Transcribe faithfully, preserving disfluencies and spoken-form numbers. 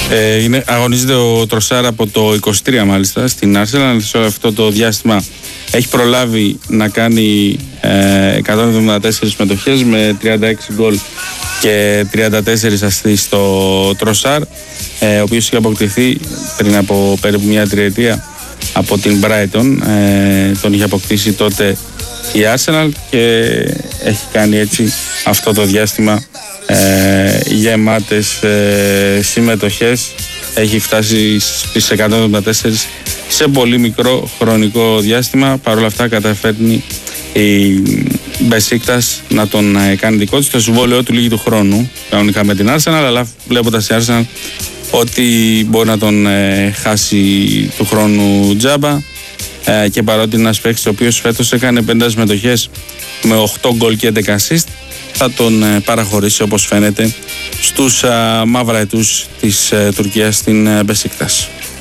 Ε, είναι, αγωνίζεται ο Τροσάρ από το είκοσι τρία μάλιστα στην Arsenal. Σε αυτό το διάστημα έχει προλάβει να κάνει ε, εκατόν εβδομήντα τέσσερις συμμετοχές με τριάντα έξι γκολ και τριάντα τέσσερις ασίστ στο Τροσάρ, ε, ο οποίος είχε αποκτηθεί πριν από περίπου μια τριετία από την Brighton. Ε, τον είχε αποκτήσει τότε η Arsenal και έχει κάνει έτσι αυτό το διάστημα ε, γεμάτες ε, συμμετοχές. Έχει φτάσει στις εκατόν εβδομήντα τέσσερις σε πολύ μικρό χρονικό διάστημα. Παρ' όλα αυτά καταφέρνει η Μπεσίκτας να τον ε, κάνει δικό της. Το συμβόλαιό του λύγει του χρόνου κανονικά με την Arsenal, αλλά βλέποντας η Arsenal ότι μπορεί να τον ε, χάσει του χρόνου τζάμπα, ε, και παρότι είναι ένας παίκτης ο οποίος φέτος έκανε πενήντα συμμετοχές με οκτώ γκολ και έντεκα ασίστ, θα τον ε, παραχωρήσει όπως φαίνεται στους ε, μαύρα αιτούς της ε, Τουρκίας στην ε, Μπεσίκτας.